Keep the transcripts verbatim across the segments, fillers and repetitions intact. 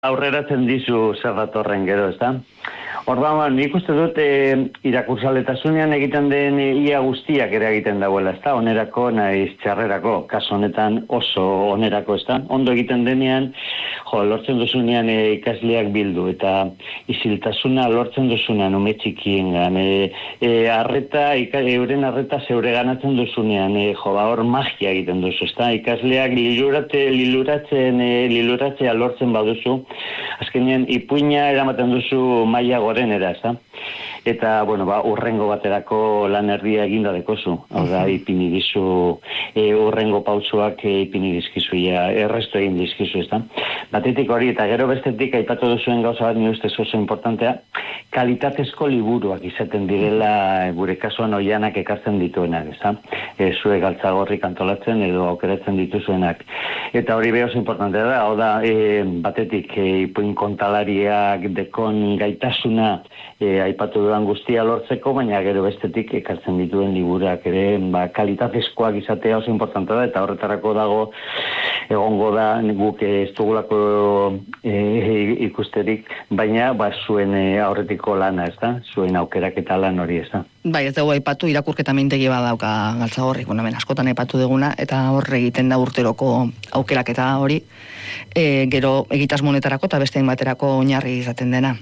aurreratzen dizu zer datorren gero, ezta? Orduan, nik uste dut e, irakursaletasunean egiten den e, ia guztiak ere egiten dagoela, ezta? Onerako naiz txarrerako, kasu honetan oso onerako, ezta? Ondo egiten denean, jo, lortzen duzunean e, ikasleak bildu, eta isiltasuna lortzen duzunean ume txikiengan, e, e, arreta, ika, euren arreta zeure ganatzen duzunean, e, jo, ba, hor magia egiten duzu, ezta? Ikasleak lilurate, liluratzen, e, liluratzea lortzen baduzu, azkenean ipuina eramaten duzu maila gorenera, ezta? Eta, bueno, ba, urrengo baterako lan erdia eginda dekozu. Hau da, ipini dizu, e, urrengo pausuak e, ipini dizkizu, ja, errestu egin dizkizu, ezta? Batetik hori, eta gero bestetik aipatu duzuen gauza bat, ni ustez oso importantea, kalitatezko liburuak izaten direla, e, gure kasuan oianak ekartzen dituenak, ezta? E, zuek Galtzagorrik antolatzen edo aukeratzen dituzuenak. Eta hori behoz importantea da, hau da, e, batetik e, ipuin kontalariak dekon gaitasuna e, aipatu dudan guztia lortzeko, baina gero bestetik ekartzen dituen liburuak ere, ba, kalitatezkoak izatea oso importantea da, eta horretarako dago egongo da guk ez dugulako e, ikusterik, baina ba, zuen e, aurretiko lana, ez da? Zuen aukerak eta lan hori, ez da? Bai, ez dugu aipatu, irakurketa mintegi badauka Galtzagorrik, bueno, ben, askotan aipatu duguna, eta horre egiten da urteroko aukeraketa hori, e, gero egitasmonetarako eta beste baterako oinarri izaten dena.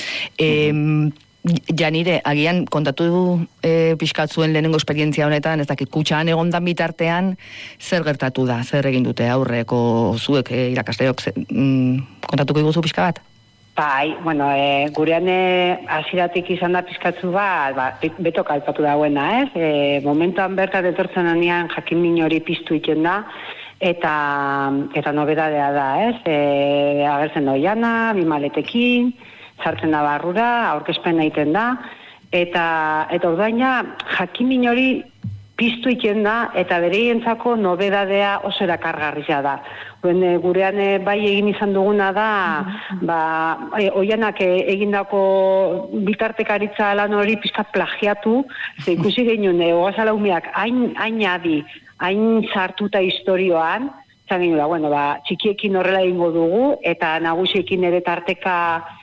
E, mm-hmm. Janire, agian kontatu e, pixkat zuen lehenengo esperientzia honetan, ez dakit kutxan egondan bitartean, zer gertatu da, zer egin dute aurreko zuek e, irakasleok, mm, kontatuko iguzu pixka bat? Bai, bueno, e, gurean hasieratik izan da pizkatzu bat, ba, betok aipatu dagoena, ez? E, momentuan bertan etortzen anean jakin min hori piztu iten da, eta, eta nobedadea da, ez? E, agertzen da oiana, bimaletekin, sartzen da barrura, aurkezpen egiten da, eta, eta ordaina jakin hori piztu iten da, eta bereientzako nobedadea oso erakargarria da. Gurean bai egin izan duguna da, ba, oianak egindako bitartekaritza lan hori pizkat plagiatu, ze ikusi genuen, ogazalaumeak hain, hain adi, hain sartuta historioan, zan genuen da, bueno, ba, txikiekin horrela egingo dugu, eta nagusiekin ere tarteka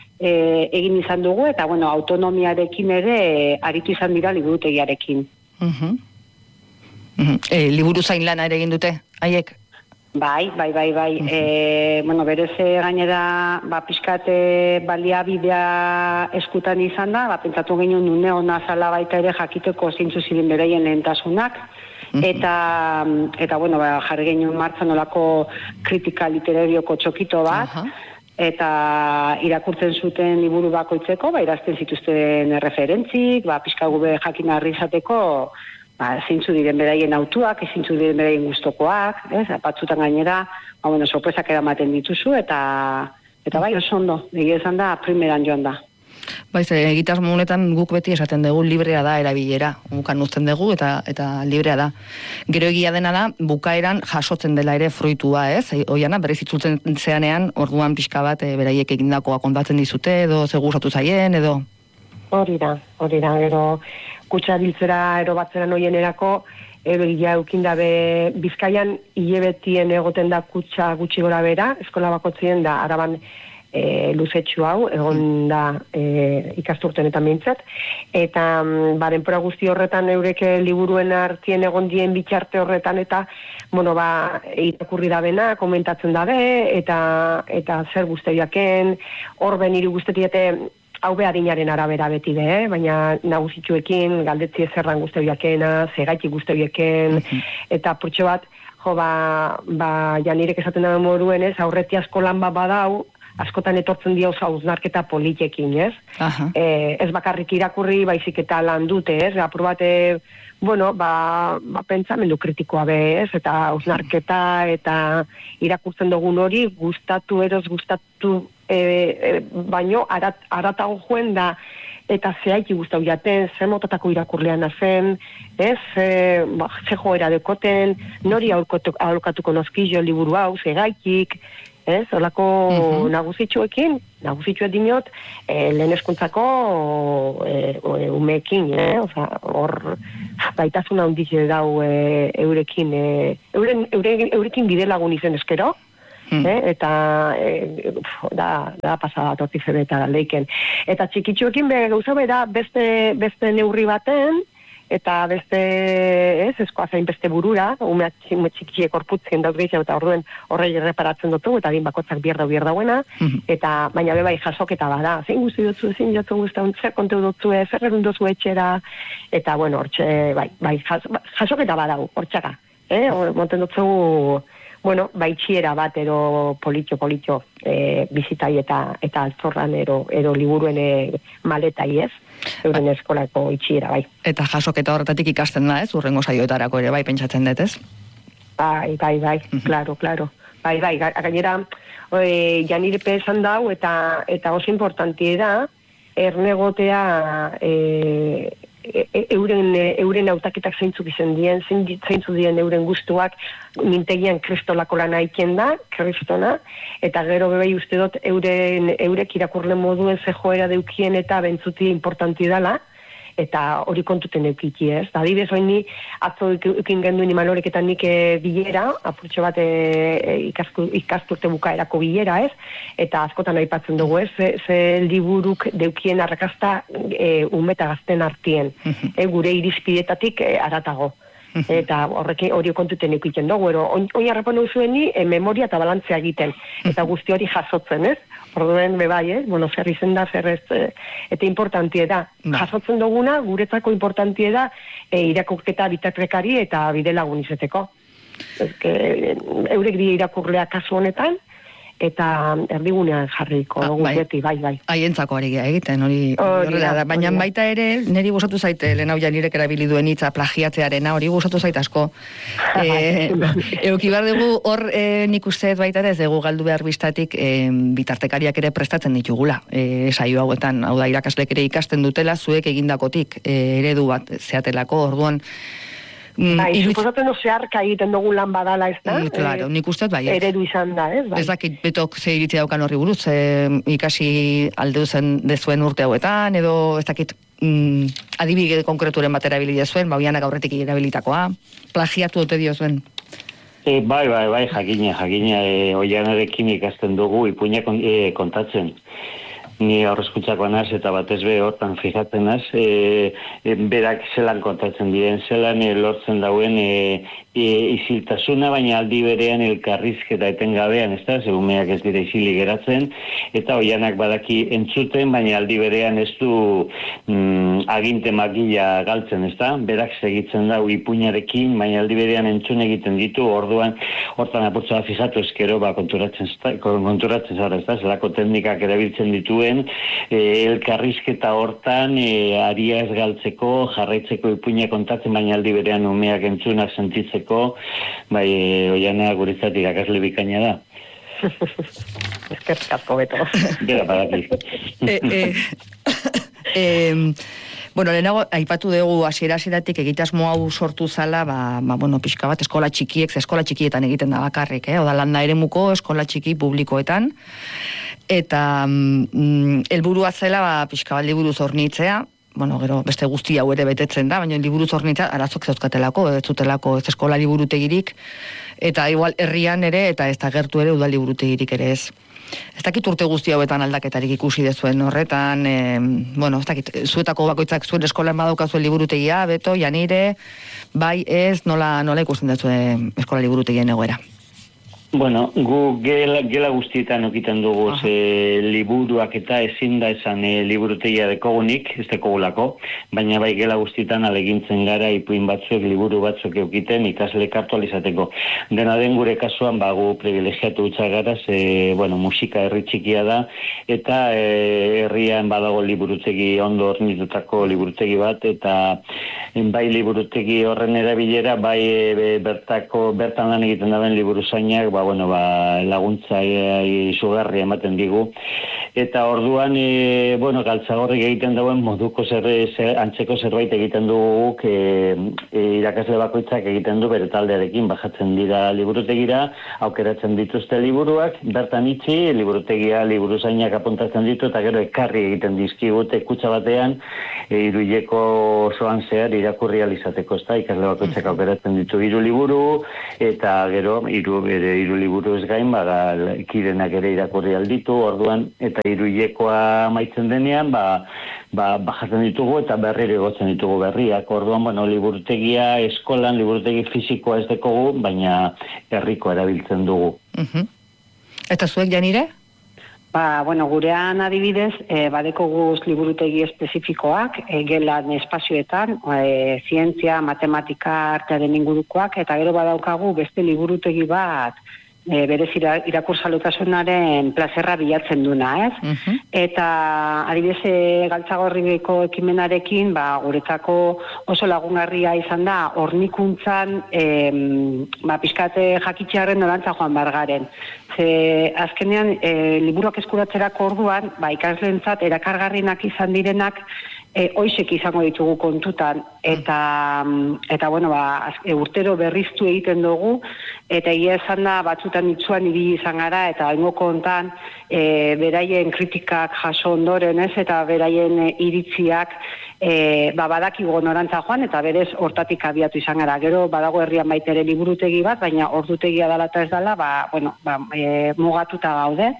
e, egin izan dugu, eta bueno, autonomiarekin ere e, aritu izan dira liburutegiarekin. Uh-huh. Uh-huh. E, liburu zain lana ere egin dute, haiek? Bai, bai, bai, bai. Uh-huh. E, bueno, berez gainera, ba, pixkate baliabidea eskutan izan da, ba, pentsatu genuen une hona zala baita ere jakiteko zeintzu ziren beraien lehentasunak, uh-huh. eta, eta, bueno, ba, jarri genuen martzan olako kritika literarioko txokito bat, uh-huh. eta irakurtzen zuten liburu bakoitzeko, ba, irazten zituzten referentzik, ba, pixka gube jakin harri izateko, ba, zeintzu diren beraien autuak, zeintzu diren beraien gustokoak, ez? Batzutan gainera, ba, bueno, sorpresak eramaten dituzu, eta, eta bai, oso ondo, egia esan da, primeran joan da. Baiz, egitasmo honetan guk beti esaten dugu librea da erabilera, bukan uzten dugu eta eta librea da. Gero egia dena da, bukaeran jasotzen dela ere fruitua, ez? Oiana, berriz itzultzen zeanean, orduan pixka bat, e, beraiek egindakoa kontatzen dizute, edo seguratu zaien, edo? Hori da, hori da, gero kutsa biltzera ero batzeran hoienerako, ero egia eukindabe Bizkaian hilebetien egoten da kutsa gutxi gora bera, eskola bakotzien da Araban e, luzetxu hau, egon da e, ikasturten eta mintzat, eta ba, denpora guzti horretan eureke liburuen artien egon dien bitxarte horretan, eta bueno, ba, irakurri da bena, komentatzen dabe, eta, eta zer guzteiaken, hor ben iri guztetiete, hau beharinaren arabera beti be, eh? Baina nagusitxuekin, galdetzi ezerran guztebiakena, zegaitik guztebiaken, uh-huh. eta purtxo bat, jo, ba, ba janirek esaten da moruen, ez, aurreti asko lan bat badau, askotan etortzen dio hausnarketa politekin, ez? Uh-huh. E, ez bakarrik irakurri, baizik eta lan dute, ez? Apur bat, e, bueno, ba, ba pentsamendu kritikoa be, ez? Eta hausnarketa, eta irakurtzen dugun hori, gustatu eroz, gustatu, e, e, baino, arat, aratago joen da, eta zehaiki guztau jaten, zer motatako irakurlean zen, ez? E, ba, ze joera dekoten, nori aurkatuko nozkizio liburu hau, zegaikik, ez, olako uh-huh. nagusitxuekin, nagusitxuet dinot, e, lehen eskuntzako e, e, umeekin, eh? Oza, hor gaitasuna handize dau e, eurekin, e, euren, eure, eurekin bide lagun izen eskero, mm. eh? eta e, da, da pasada tortifebeta leiken. Eta txikitxoekin be, gauza bera beste, beste neurri baten, eta beste, ez, eskoa zain beste burura, ume txikiek orputzien daut gehiago, eta orduen horrei erreparatzen dutu, eta din bakotzak bierdau bierdauena, mm-hmm. eta baina bebai jasoketa bada, zein guzti dutzu, zein jatzu guztaun, zer konteu dutzu, zer erun duzu etxera, eta bueno, hortxe, bai, bai, jas, jasoketa badau, hortxaka, eh, monten dutzu, bueno, baitxiera bat, ero politxo-politxo, e, bizitai eta, eta altzorran, ero, ero liburuen e, maletai ez, euren eskolako itxiera, bai. Eta jasoketa horretatik ikasten da, ez? Urrengo saioetarako ere, bai, pentsatzen dut, ez? Bai, bai, bai, mm-hmm. claro, claro. Bai, bai, gainera, e, janirepe esan dau, eta, eta oso importantie da, ernegotea, e, E, euren, euren hautaketak zeintzuk izan dien, zeintzuk dien euren gustuak mintegian kristolako lana iken da, kristona, eta gero bebai uste dut euren, eurek irakurle moduen ze joera deukien eta bentzuti importanti dela, eta hori kontuten eukiki ez. Da, adibidez, oin ni atzo eukin genduen imanoreketan nik e, bilera, apurtxo bat e, ikasku, ikasturte bukaerako bilera ez, eta askotan aipatzen dugu ez, ze, ze liburuk deukien arrakasta e, umeta gazten artien, e, gure irizpidetatik e, aratago. Eta horrek hori kontuten eukiten dugu, ero, oin, oin arrapanu zuen ni e, memoria eta balantzea egiten, eta guzti hori jasotzen ez, orduen bebai, eh? Bueno, zer izen da, zer ez, eta importantie da. No. Jasotzen duguna, guretzako importantie da, e, irakurketa bitakrekari eta bide lagun izeteko. Ezke, eurek di irakurlea kasu honetan, eta erdigunean jarriko ah, dugu bai. beti, bai, bai. Haientzako ari egiten, hori horrela da. Baina baita ere, niri gustatu zaite, lehen hau janirek erabili duen hitza plagiatzearena, hori gustatu zaite asko. e, Euki behar dugu, hor e, nik uste baita ere, ez dugu galdu behar biztatik, e, bitartekariak ere prestatzen ditugula. E, saio hauetan, hau da, irakaslek ere ikasten dutela, zuek egindakotik, e, eredu bat zeatelako, orduan, Mm, bai, iruitz... suposatzen no zeharka egiten dugun lan badala, ez da? Mm, claro, nik uste bai. Eredu izan da, ez? Bai. Ez dakit betok ze iritzi daukan horri buruz, e, ikasi aldeuzen dezuen urte hauetan, edo ez dakit mm, adibide konkreturen bat erabili dezuen, bauianak aurretik erabilitakoa, plagiatu dute diozuen. E, bai, bai, bai, jakina, jakina, e, oianarekin ikasten dugu, ipuina kon, e, kontatzen. Ni aurreskutzakoa naz eta batez be hortan fijatzen naz, e, e, berak zelan kontatzen diren, zelan e, lortzen dauen e, e, iziltasuna, baina aldi berean elkarrizketa etengabean, ez da, segumeak ez dira izili geratzen, eta oianak badaki entzuten, baina aldi berean ez du mm, aginte makila galtzen, ez da, berak segitzen dau ipuinarekin, baina aldi berean entzun egiten ditu, orduan, hortan apurtza fijatu eskero, ba, konturatzen, konturatzen zara, ez da, zelako teknikak erabiltzen dituen, E, elkarrizketa hortan e, aria ez galtzeko, jarraitzeko ipuina kontatzen, baina aldi berean umeak entzunak sentitzeko, bai, e, oiana guretzat irakasle bikaina da. Eskerrik asko beto. Bera, badaki. e, e, e, bueno, lehenago, aipatu dugu hasiera-hasieratik egitasmo hau sortu zala, ba, ba, bueno, pixka bat eskola txikiek, eskola txikietan egiten da bakarrik, eh? Oda landa eremuko eskola txiki publikoetan, eta mm, helburua zela, ba, pixka bat liburuz hornitzea, bueno, gero beste guzti hau ere betetzen da, baina liburuz hornitzea arazok zeuzkatelako, ez zutelako ez eskola liburutegirik, eta igual herrian ere, eta ez da gertu ere udal liburutegirik ere ez. Ez dakit urte guzti hauetan aldaketarik ikusi dezuen horretan, e, bueno, ez dakit, zuetako bakoitzak zuen eskolan badauka zuen liburutegia, beto, janire, bai ez, nola, nola ikusten dezuen eskola liburutegien egoera? Bueno, gu gela, gela guztietan okiten dugu ze liburuak eta ezin da esan e, liburutegia dekogunik, ez dekogulako, baina bai gela guztietan alegintzen gara ipuin batzuk, liburu batzuk eukiten ikasle kartualizateko. Dena den gure kasuan, ba, gu privilegiatu utza gara, ze, bueno, musika herri txikia da, eta e, herrian badago liburutegi ondo hornitutako liburutegi bat, eta bai liburutegi horren erabilera, bai e, bertako, bertan lan egiten daben liburu zainak, ba, bueno, ba, laguntza izugarri ematen digu, eta orduan, e, bueno, Galtzagorrik egiten dauen moduko zer, zer, antzeko zerbait egiten dugu, e, e, irakasle bakoitzak egiten du bere taldearekin, bajatzen dira liburutegira, aukeratzen dituzte liburuak, bertan itxi, liburutegia, liburuzainak apuntatzen ditu, eta gero ekarri egiten dizkigute kutxa batean, e, Iruileko osoan zehar irakurri alizateko, ez da, ikasle bakoitzak aukeratzen ditu hiru liburu, eta gero, hiru bere hiru liburu ez gain, bada, kirenak ere irakurri alditu, orduan, eta Iruilekoa amaitzen denean, ba, ba, bajatzen ditugu eta berriro egotzen ditugu berriak. Orduan, bueno, liburutegia eskolan, liburutegi fisikoa ez dekogu, baina herriko erabiltzen dugu. Uh-huh. Eta zuek janire? Ba, bueno, gurean adibidez, e, badeko guz liburutegi espezifikoak, e, gelan espazioetan, e, zientzia, matematika, artearen ingurukoak, eta gero badaukagu beste liburutegi bat, e, berez irakursalutasunaren plazerra bilatzen duna, ez? Uh-huh. Eta adibidez Galtzagorriko ekimenarekin, ba, guretzako oso lagungarria izan da, hornikuntzan, e, ba, pixkate jakitxearen norantza joan bargaren. Ze, azkenean, e, liburuak eskuratzerako orduan, ba, ikasleentzat erakargarrinak izan direnak, e, oizek izango ditugu kontutan, eta, eta bueno, ba, e, urtero berriztu egiten dugu, eta egia esan da, batzutan itzuan ibili izan gara, eta haingo kontan, e, beraien kritikak jaso ondoren, ez, eta beraien e, iritziak, E, ba, badakigu norantza joan, eta berez hortatik abiatu izan gara. Gero badago herrian baitere liburutegi bat, baina ordutegia dela eta ez dela, ba, bueno, ba, e, mugatuta gaude.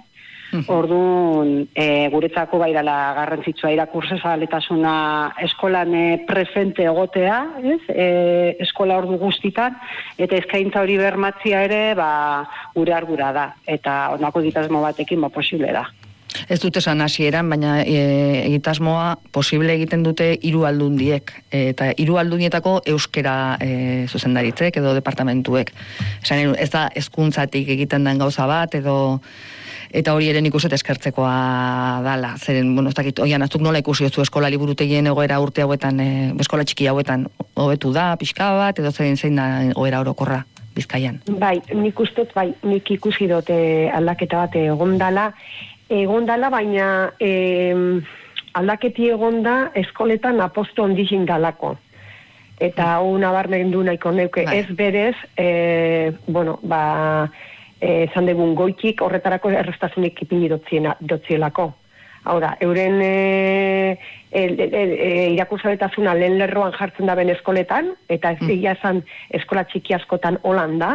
Orduan, e, guretzako bairala garrantzitsua irakursezaletasuna eskolan e, presente egotea, ez? E, eskola ordu guztitan, eta eskaintza hori bermatzia ere, ba, gure argura da. Eta honako egitasmo batekin, ba, posible da. Ez dute esan hasieran, baina e, egitasmoa posible egiten dute hiru aldundiek, eta hiru aldundietako euskera e, zuzendaritzek edo departamentuek. Esan, ez da hezkuntzatik egiten den gauza bat, edo eta hori ere nik uste eskertzekoa dala. Zeren, bueno, ez dakit, oian, aztuk nola ikusi zu eskola liburutegien egoera urte hauetan, e, eskola txiki hauetan, hobetu da, pixka bat, edo zein zein da egoera orokorra Bizkaian? Bai, nik ustez, bai, nik ikusi dute aldaketa bat egon dala, egon dala, baina e, aldaketi egon da eskoletan aposto ondizin dalako. Eta hau nabarmendu nahiko neuke, bai. Ez berez, e, bueno, ba, esan degun goitik horretarako errestasunik ipini dotzielako. Hau da, euren e, e, e, e, irakursaletasuna lehen lerroan jartzen da ben eskoletan, eta ez egia esan eskola txiki askotan Holanda,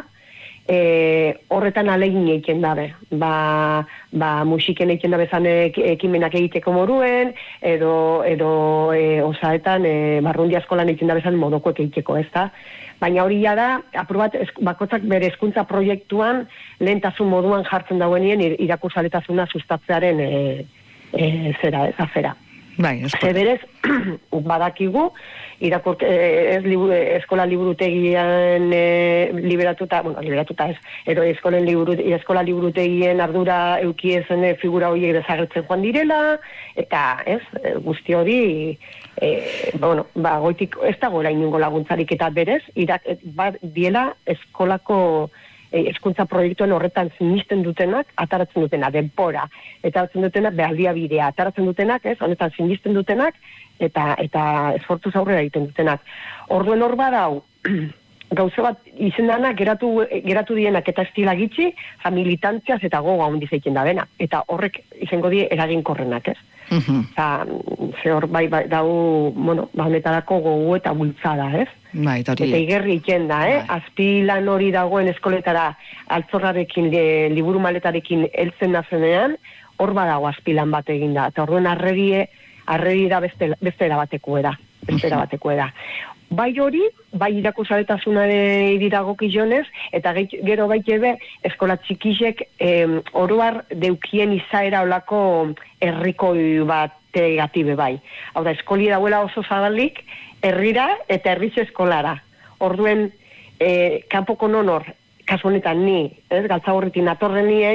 E, horretan alegin egiten dabe. Ba, ba musiken egiten dabe zan ekimenak egiteko moruen, edo, edo e, osaetan e, barrundia eskolan egiten dabe zan modokoek egiteko, ez da? Baina hori da, aprobat, bakotzak bere hezkuntza proiektuan lehentasun moduan jartzen dauenien irakursaletasuna sustatzearen e, e, zera, ez afera. Bai, Zeberez, badakigu, irakur, ez liburu, eskola liburutegian e, liberatuta, bueno, liberatuta ez, ero eskolen liburu, eskola liburutegien ardura eukiezen e, figura horiek desagertzen joan direla, eta ez, guzti hori, e, bueno, ba, goitik ez dago inungo laguntzarik eta berez, irak, ba, diela eskolako hezkuntza proiektuen horretan sinisten dutenak, ataratzen dutena, denpora, eta ataratzen dutenak, behaldia bidea, ataratzen dutenak, ez, honetan sinisten dutenak, eta eta esfortuz aurrera egiten dutenak. Orduen hor badau, gauze bat izendana geratu, geratu dienak eta estila gitxi, ja, militantziaz eta goga handiz egiten da bena, eta horrek izango die eraginkorrenak, ez? Uh-huh. Eta, ze hor bai, bai dau, bueno, ba, honetarako gogu eta bultzada, ez? Bai, eta hori... Eta igerri iken da, eh? Bai. Azpilan hori dagoen eskoletara altzorrarekin, e, liburu maletarekin heltzen nazenean, hor badago azpilan bat egin da. Eta orduen arrerie, arrerie da beste, beste erabateko era. Beste erabateko era. Bai hori, bai irakursaletasuna dagokionez, eta gero baitebe eskola txikisek eh, oroar deukien izaera olako herrikoi bategatibe bai. Hau da, eskoli dauela oso zabalik, herrira eta herriz eskolara. Orduen, eh, kanpoko nonor, kasu honetan ni, ez, Galtzagorritik natorren nien,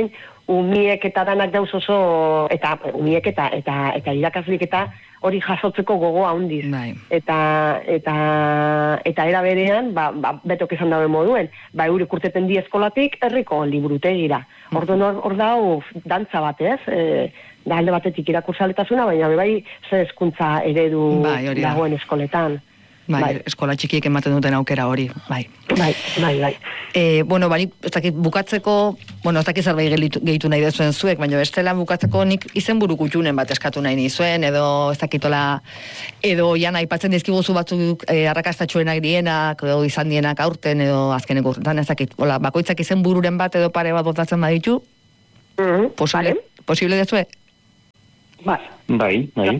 umiek eta danak dauz oso, eta umiek eta, eta, eta irakaslik eta hori jasotzeko gogoa handiz. Bai. Eta, eta, eta era berean, ba, ba, betok esan dauen moduen, ba, eurik urteten di eskolatik, herriko liburutegira. Orduan hor, hor dau, dantza bat, ez? E, da alde batetik irakursaletasuna, baina bai ze hezkuntza eredu bai, dagoen eskoletan. Bai, bai, eskola txikiek ematen duten aukera hori, bai. Bai, bai, bai. E, bueno, bani, ez dakit bukatzeko, bueno, ez dakit zerbait gehitu nahi dezuen zuek, baina bestela bukatzeko nik izenburu kutxunen bat eskatu nahi nizuen, edo ez dakitola, edo jan aipatzen dizkiguzu batzuk e, arrakastatxuenak dienak, edo izan dienak aurten, edo azkeneko urtetan, ez dakit, hola, bakoitzak izenbururen bat edo pare bat botatzen baditu, Mm-hmm. posible, vale. posible dezue? Bai. Bai, bai.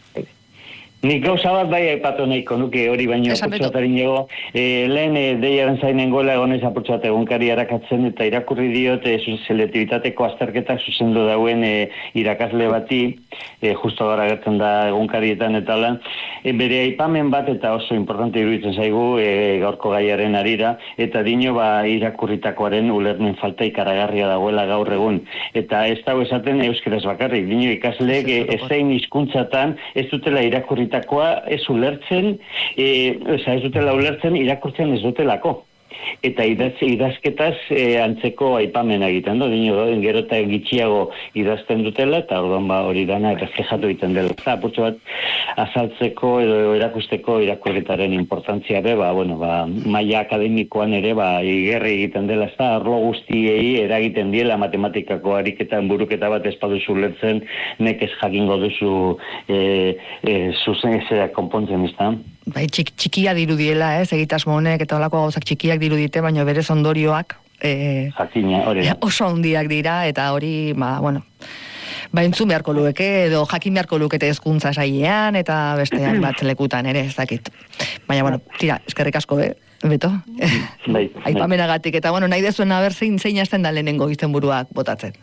Nik gauza bat bai aipatu nahiko nuke hori baino apurtxatari nego. E, lehen e, deiaren zainen gola egonez apurtxat egunkari arakatzen eta irakurri diot e, selektibitateko azterketak zuzendu dauen e, irakasle bati, e, justo gara gertzen da egunkarietan eta lan, e, bere aipamen bat eta oso importante iruditzen zaigu e, gaurko gaiaren arira, eta dino ba irakurritakoaren ulermen falta ikaragarria dagoela gaur egun. Eta ez dago esaten euskeraz bakarrik, dino ikasleek e, ezein hizkuntzatan ez dutela irakurritakoa ez ulertzen, e, oza, ez dutela ulertzen irakurtzen ez dutelako. Eta idaz, idazketaz e, antzeko aipamena egiten du, dino, gero eta gitxiago idazten dutela, eta orduan ba hori dana reflejatu egiten dela. Eta apurtxo bat azaltzeko edo erakusteko irakurretaren importantzia be, ba, bueno, ba, maila akademikoan ere, ba, igerri egiten dela, ez da, arlo guztiei eragiten diela matematikako ariketan buruketa bat ez paduzu lertzen, nekez jakingo duzu e, e, zuzen ezera konpontzen, ez da? Bai, txik, txikia dirudiela, ez, egitasmo honek eta olako gauzak txikiak dirudite, baina berez ondorioak e, Jakina, hori. oso handiak dira, eta hori, ba, bueno, ba, entzun beharko lueke, edo jakin beharko lukete hezkuntza sailean, eta bestean bat lekutan ere, ez dakit. Baina, bueno, tira, eskerrik asko, eh, Beto? Bai, Aipamenagatik, eta, bueno, nahi dezuen haber zein zein hasten da lehenengo izenburuak botatzen.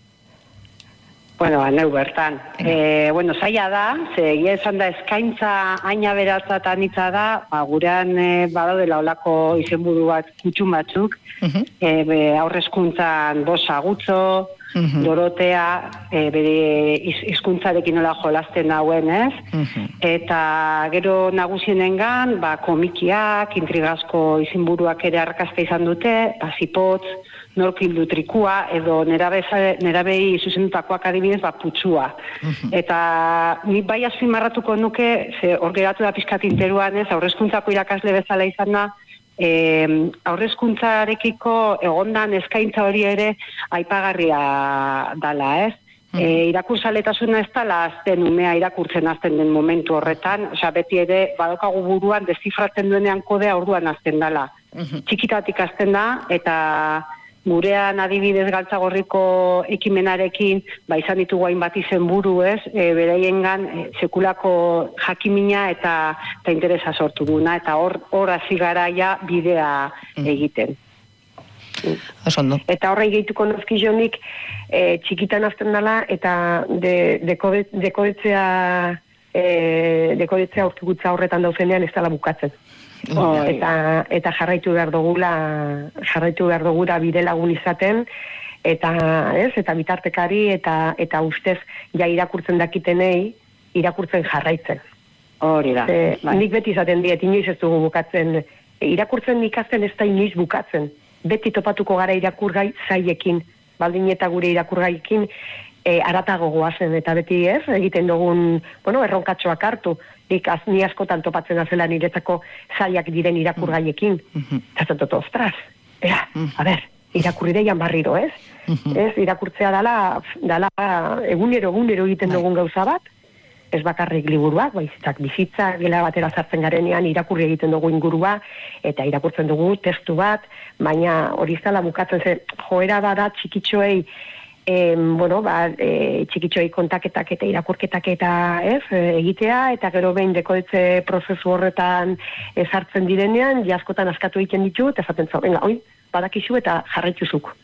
Bueno, neu bertan. E, bueno, zaila da, ze egia esan da eskaintza aina beratza eta anitza da, ba, gurean e, badaudela olako izenburu bat kutxun batzuk, uh-huh. e, be, aurrezkuntzan Bosa Gutzo, uh-huh. Dorotea, e, bere hizkuntzarekin nola jolasten dauen, ez? Uh-huh. Eta gero nagusienengan, ba, komikiak, intrigazko izenburuak ere arrakasta izan dute, Pasipotz, norkildu trikua, edo nerabei zuzendutakoak adibidez, ba, putzua. Uh-huh. Eta nik bai azpimarratuko nuke, ze hor geratu da pizkat interuan, ez, aurrezkuntzako irakasle bezala izan da, e, aurrezkuntzarekiko egondan eskaintza hori ere aipagarria dala, ez? Uh-huh. E, irakursaletasuna ez dala azten umea irakurtzen azten den momentu horretan, osea, beti ere badokagu buruan deszifratzen duenean kodea orduan azten dala. Uh-huh. Txikitatik azten da, eta gurean adibidez Galtzagorriko ekimenarekin, ba izan ditugu hainbat izenburu, ez, e, beraiengan e, sekulako jakimina eta, eta interesa sortu duna, eta hor hor hasi garaia bidea egiten. Mm. Eta horre gehituko nozkizonik e, txikitan azten dela, eta de, dekode, dekodetzea e, dekodetzea urkigutza horretan dauzenean ez dela bukatzen. Oh, eta, eta jarraitu behar dugula jarraitu behar dugula bide lagun izaten, eta ez, eta bitartekari eta eta ustez ja irakurtzen dakitenei irakurtzen jarraitzen. Hori da. E, nik beti izaten diet, inoiz ez dugu bukatzen, e, irakurtzen ikasten ez da inoiz bukatzen. Beti topatuko gara irakurgai zaiekin, baldin eta gure irakurgaiekin e, aratago goazen, eta beti ez, egiten dugun, bueno, erronkatxoak hartu, nik az, ni askotan topatzen azela niretzako zaiak diren irakurgaiekin. Mm-hmm. Zaten ostras, ea, a ber, irakurri deian barriro, ez? Mm-hmm. Ez, irakurtzea dala, dala egunero, egunero egiten dugun gauza bat, ez bakarrik liburuak, baizitzak bizitza, gela batera sartzen garenean irakurri egiten dugu ingurua, eta irakurtzen dugu testu bat, baina hori zala bukatzen zen, joera bada txikitxoei, E, bueno, ba, e, txikitxoi kontaketak eta irakurketak eta ez, egitea, eta gero behin dekodetze prozesu horretan ezartzen direnean, jaskotan askatu egiten ditu, eta esaten zau, venga, oi, badakizu eta jarraituzuk.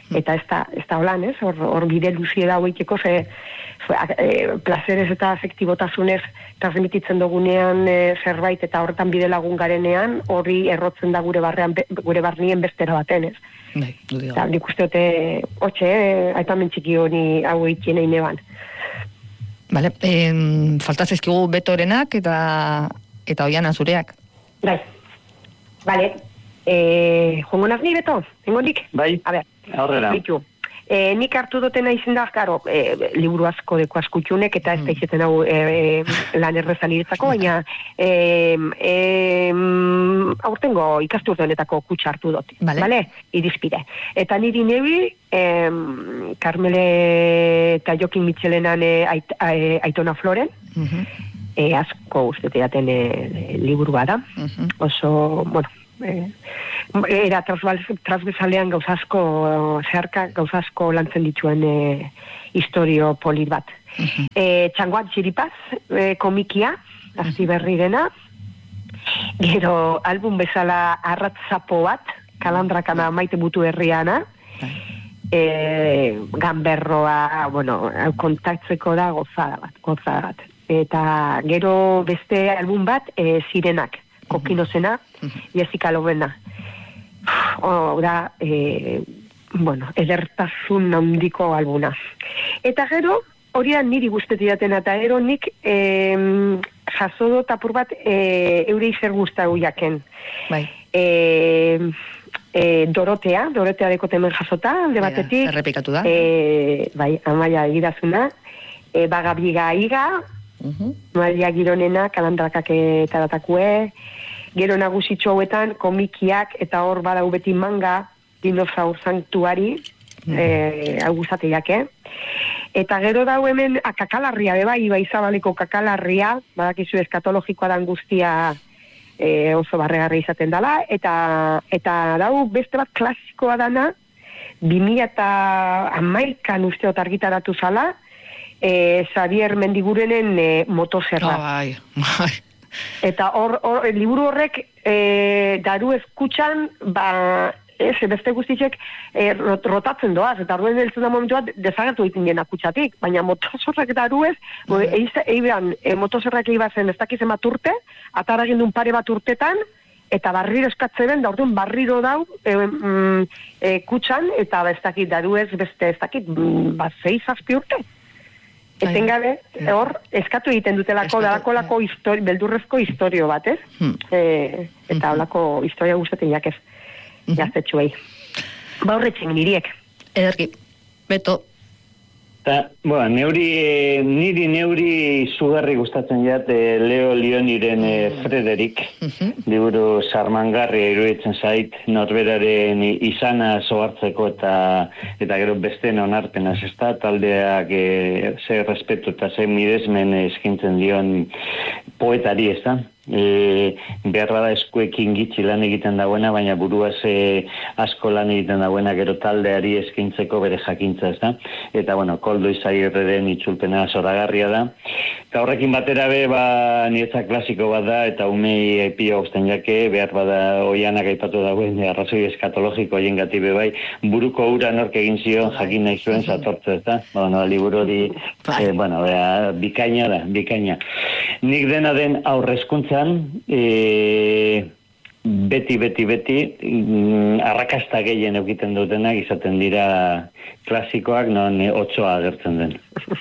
eta ez da, ez da holan, ez? Hor, hor bide luzie da hoiteko, ze, ze e, plazerez eta afektibotasunez transmititzen dugunean e, zerbait eta horretan bide lagun garenean, hori errotzen da gure barrean, be, gure barnien bestera baten, ez? Bai, dudio. Eta nik uste dute, hotxe, eh, aipamen txiki honi hau eitien egin eban. Vale, eh, falta zaizkigu Betorenak eta eta Oiana zureak. Bai, vale. Eh, jongo naz ni, Beto? Tengo nik? Bai, A ber, aurrera. bitu. E, nik hartu dutena izin da, karo, e, liburu asko deko askutxunek, eta ez da izeten hau e, e, lan errezan iretzako, baina e, e, aurtengo ikastu urtenetako kutsa hartu dut. Vale. Vale? Irizpide. Eta niri nebi, e, Carmele eta Jokin Mitxelenan e, ait, e, Aitona Floren, Uh-huh. e, asko uste teaten e, liburu bada. Uh-huh. Oso, bueno, Eh, era transversalean gauzazko zeharka gauzazko lantzen dituen e, historio polit bat. Uh-huh. E, Txangoan txiripaz, e, komikia, azti berri dena, gero album bezala arratzapo bat, kalandrakana maite butu herriana, e, ganberroa, bueno, kontatzeko da gozada bat, gozada bat. Eta gero beste album bat, e, Sirenak, Kokinozena, Jessica Lovena. Oh, da, e, bueno, edertasun handiko albuna. Eta gero, hori da niri guztetidaten, eta gero nik e, jaso dut apur bat e, eure izer guztau jaken. Bai. E, e, Dorotea, Dorotea deko temen jasota, alde Bai, batetik. errepikatu da. E, bai, Amaia egidazuna. E, Bagabiga iga, Uh-huh. Maria Gironena, kalandrakak eta datakue, gero nagusitxo hauetan, komikiak eta hor badau beti manga, dinosaur sanktuari, mm. e, hau guzateiak, eh? Eta gero dau hemen, a, kakalarria, beba, iba izabaleko kakalarria, badakizu eskatologikoa dan guztia e, oso barregarri izaten dela, eta, eta dau beste bat klasikoa dana, bi mila eta hamaikan usteot argitaratu zala, E, Xavier Mendigurenen e, motozerra. Oh, bai, bai. Eta hor, hor liburu horrek e, daru eskutxan, ba, ez, beste guztitzek e, rot, rotatzen doaz, eta horren deltzen da momentu bat desagertu egiten dien akutsatik, baina motozerrak daru ez, mm-hmm. eiz, eibean, e, motozerrak eibazen ez dakizen bat urte, ataragin duen pare bat urtetan, eta barriro eskatzen da, orduan barriro dau e, mm, e, kutxan, eta ez dakit daru ez, beste ez dakit, mm, ba, zei zazpi urte. Etengabe, hor, eskatu egiten dutelako, dalakolako histori, beldurrezko historio bat, ez? Hmm. E, eta holako historia gustatzen jakez, hmm. jaztetxuei. Ba horretzen niriek. Ederki, Beto. Ta, bueno, neuri, niri neuri zugarri gustatzen jat eh, Leo Lioniren eh, Frederik, uh-huh. liburu sarmangarria iruditzen zait, norberaren izana zohartzeko eta eta gero besteen onarpenaz, ez da, taldeak eh, ze respetu eta ze midesmen eskintzen dion poetari, ez da? E, behar bada eskuekin gitxi lan egiten dagoena, baina buruaz e, asko lan egiten dagoena gero taldeari eskintzeko bere jakintza, ez da? Eta, bueno, Koldo Izagirreren itzulpena zoragarria da. Eta horrekin batera be, ba, niretzak klasiko bat da, eta umei aipia guztien jake, behar bada Oianak aipatu dagoen, arrazoi eskatologiko hien gati be bai, buruko ura nork egin zion jakin nahi zuen zatortze, ez da? Bueno, liburu hori, eh, bueno, bea, bikaina da, bikaina. Nik dena den aurrezkuntzan, e, beti, beti, beti, mm, arrakasta gehien eukiten dutenak izaten dira klasikoak, non otsoa agertzen den.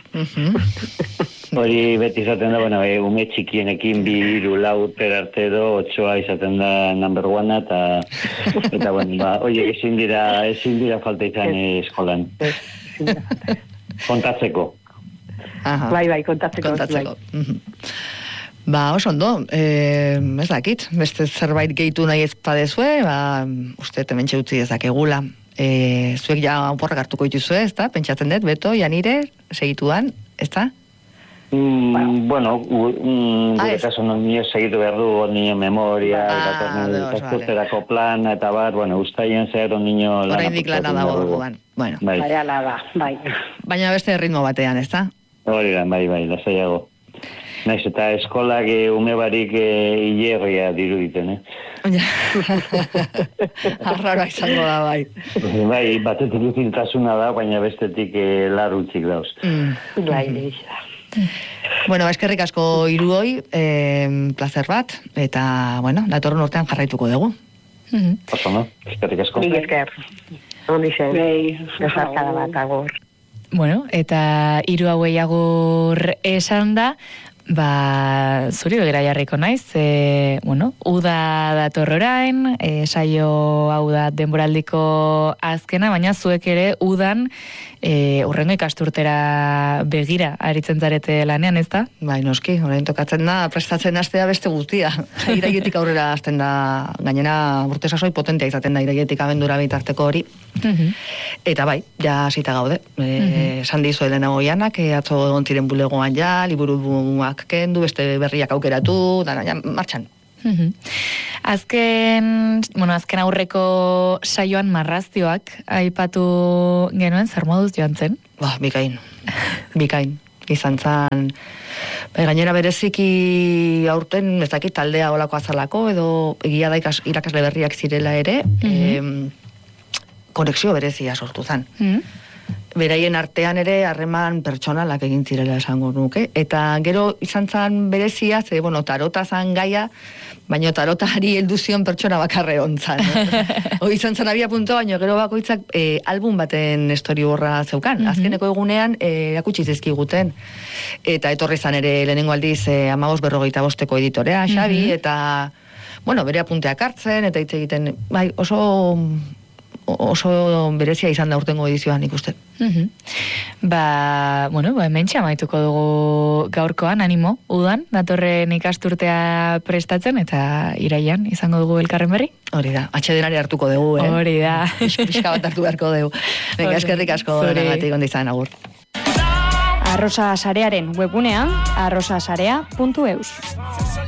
Hori beti izaten da, bueno, e, ume txikienekin bi, hiru, lau urte arte edo otsoa izaten da number one, eta, eta bueno, ba, oie, ezin dira, ezin dira falta izan eskolan. Kontatzeko. Aha. Bai, bai, kontatzeko. Kontatzeko. Bai. Ba, oso ondo, e, ez dakit, beste zerbait gehitu nahi ez padezue, ba, uste tementxe utzi ezakegula. E, zuek ja oporrak hartuko dituzue, ez da? Pentsatzen dut, Beto, Janire, segituan, ez da? Mm, bueno, mm, ah, gure kaso non nio segitu behar du, nio memoria, ah, ikasturterako plan, eta bat, bueno, ustaien zer, nio lana. Oraindik lana dago duan. Bueno. Bai. Bai, ala da, bai. Baina beste ritmo batean, ez da? Hori da, bai, bai, lasaiago. Naiz eta eskolak e, ume barik e, hilerria diruditen, eh? Arraroa izango da, bai. Bai, batetik uzintasuna da, baina bestetik e, larrutzik dauz. Mm. Bai, Bueno, eskerrik asko hiruoi, eh, placer bat, eta, bueno, datorren urtean jarraituko dugu. Mm-hmm. Oso, no? Eskerrik asko. Mil esker. Ondi zen. Bai, Besarkada bat, agur. Bueno, eta hiru hauei agur esan da, ba, zuri begira jarriko naiz, e, bueno, uda dator orain, e, saio hau da denboraldiko azkena, baina zuek ere udan e, urrengo ikasturtera begira aritzen zarete lanean, ez da? Bai, noski, orain tokatzen da, prestatzen hastea beste guztia. Iraietik aurrera hasten da, gainera urte sasoi potentea izaten da iraietik abendura bitarteko hori. Mhm. Eta bai, ja hasita gaude. E, esan dizu Elena Goianak, e, atzo egon ziren bulegoan ja, liburuak kendu, beste berriak aukeratu, dana ja, martxan. Mhm. Azken, bueno, azken aurreko saioan marrazioak aipatu genuen, zer moduz joan zen? Ba, bikain, bikain. Izan zan, bai, gainera bereziki aurten, ez dakit taldea olako azalako, edo egia da ikas, irakasle berriak zirela ere, mm konexio berezia sortu zan. Mhm. Beraien artean ere harreman pertsonalak egin zirela esango nuke, eta gero izan zan berezia, ze, bueno, tarota zan gaia, baina tarotari heldu zion pertsona bakarre ontzan. Hoi izan zan abia punto, baina gero bakoitzak e, album baten estoriborra zeukan. Azkeneko egunean e, erakutsi zizkiguten. Eta etorri zan ere lehenengo aldiz e, amabos berrogeita bosteko editorea, Xabi, eta, bueno, bere apunteak hartzen, eta hitz egiten, bai, oso... oso berezia izan da urtengo edizioan ikusten. Mhm. Ba, bueno, ba, hementxe amaituko dugu gaurkoan, animo, udan, datorren ikasturtea prestatzen, eta iraian izango dugu elkarren berri? Hori da, atxedenari hartuko dugu, eh? Hori da. Pixka bat hartu beharko dugu. Venga, eskerrik asko denagatik ondizan, agur. Arrosa Sarearen webgunean arrosasarea puntu eus.